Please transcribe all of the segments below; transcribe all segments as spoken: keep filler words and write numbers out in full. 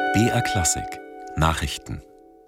B R Klassik Nachrichten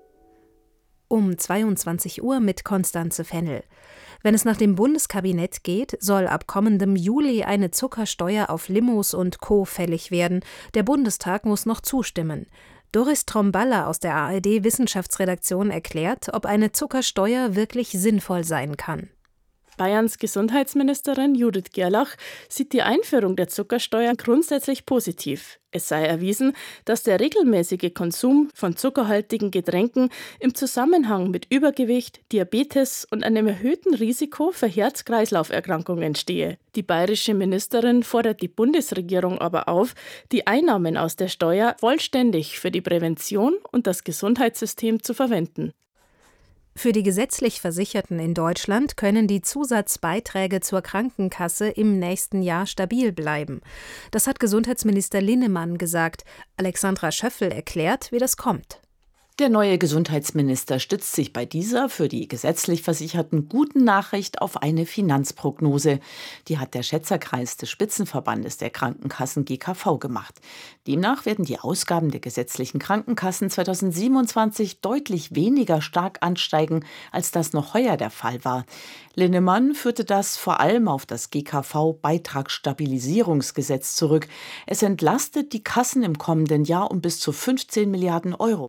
Um zweiundzwanzig Uhr mit Konstanze Fennel. Wenn es nach dem Bundeskabinett geht, soll ab kommendem Juli eine Zuckersteuer auf Limos und Co. fällig werden. Der Bundestag muss noch zustimmen. Doris Tromballa aus der A R D-Wissenschaftsredaktion erklärt, ob eine Zuckersteuer wirklich sinnvoll sein kann. Bayerns Gesundheitsministerin Judith Gerlach sieht die Einführung der Zuckersteuer grundsätzlich positiv. Es sei erwiesen, dass der regelmäßige Konsum von zuckerhaltigen Getränken im Zusammenhang mit Übergewicht, Diabetes und einem erhöhten Risiko für Herz-Kreislauf-Erkrankungen stehe. Die bayerische Ministerin fordert die Bundesregierung aber auf, die Einnahmen aus der Steuer vollständig für die Prävention und das Gesundheitssystem zu verwenden. Für die gesetzlich Versicherten in Deutschland können die Zusatzbeiträge zur Krankenkasse im nächsten Jahr stabil bleiben. Das hat Gesundheitsminister Linnemann gesagt. Alexandra Schöffel erklärt, wie das kommt. Der neue Gesundheitsminister stützt sich bei dieser für die gesetzlich Versicherten guten Nachricht auf eine Finanzprognose. Die hat der Schätzerkreis des Spitzenverbandes der Krankenkassen G K V gemacht. Demnach werden die Ausgaben der gesetzlichen Krankenkassen zweitausendsiebenundzwanzig deutlich weniger stark ansteigen, als das noch heuer der Fall war. Linnemann führte das vor allem auf das G K V-Beitragsstabilisierungsgesetz zurück. Es entlastet die Kassen im kommenden Jahr um bis zu fünfzehn Milliarden Euro.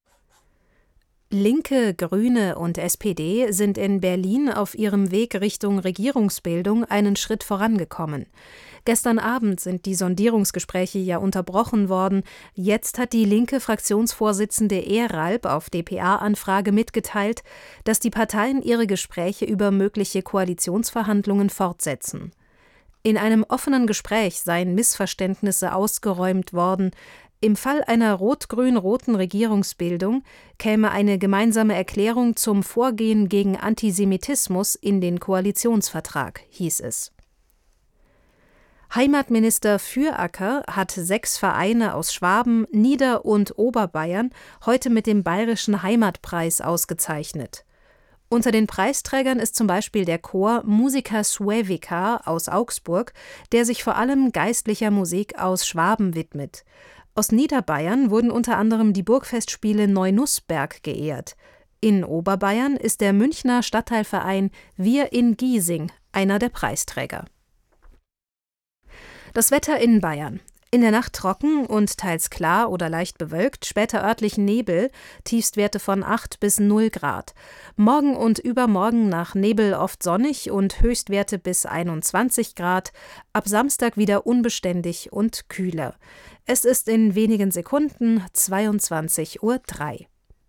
Linke, Grüne und S P D sind in Berlin auf ihrem Weg Richtung Regierungsbildung einen Schritt vorangekommen. Gestern Abend sind die Sondierungsgespräche ja unterbrochen worden. Jetzt hat die linke Fraktionsvorsitzende Ehralp auf D P A-Anfrage mitgeteilt, dass die Parteien ihre Gespräche über mögliche Koalitionsverhandlungen fortsetzen. In einem offenen Gespräch seien Missverständnisse ausgeräumt worden. Im Fall einer rot-grün-roten Regierungsbildung käme eine gemeinsame Erklärung zum Vorgehen gegen Antisemitismus in den Koalitionsvertrag, hieß es. Heimatminister Füracker hat sechs Vereine aus Schwaben, Nieder- und Oberbayern heute mit dem Bayerischen Heimatpreis ausgezeichnet. Unter den Preisträgern ist zum Beispiel der Chor Musica Suevica aus Augsburg, der sich vor allem geistlicher Musik aus Schwaben widmet. Aus Niederbayern wurden unter anderem die Burgfestspiele Neunussberg geehrt. In Oberbayern ist der Münchner Stadtteilverein Wir in Giesing einer der Preisträger. Das Wetter in Bayern. In der Nacht trocken und teils klar oder leicht bewölkt, später örtlich Nebel, Tiefstwerte von acht bis null Grad. Morgen und übermorgen nach Nebel oft sonnig und Höchstwerte bis einundzwanzig Grad. Ab Samstag wieder unbeständig und kühler. Es ist in wenigen Sekunden zweiundzwanzig Uhr drei.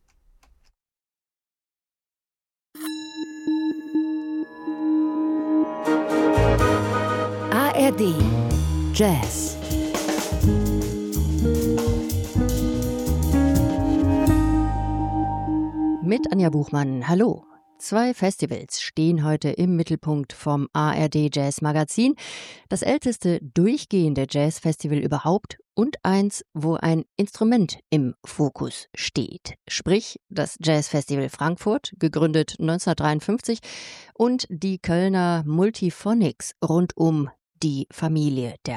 A R D Jazz. Mit Anja Buchmann, hallo. Zwei Festivals stehen heute im Mittelpunkt vom A R D Jazz Magazin. Das älteste durchgehende Jazzfestival überhaupt und eins, wo ein Instrument im Fokus steht. Sprich, das Jazzfestival Frankfurt, gegründet neunzehnhundertdreiundfünfzig, und die Kölner Multiphonics rund um die Familie der